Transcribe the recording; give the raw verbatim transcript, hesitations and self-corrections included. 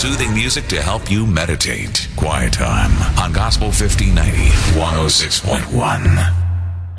soothing music to help you meditate. Quiet Time on Gospel fifteen ninety, one oh six point one.